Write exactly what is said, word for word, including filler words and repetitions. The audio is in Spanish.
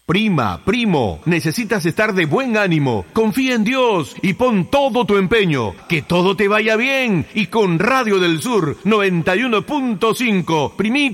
Prima, primo, necesitas estar de buen ánimo. Confía en Dios y pon todo tu empeño. Que todo te vaya bien. Y con Radio del Sur noventa y uno punto cinco, primito.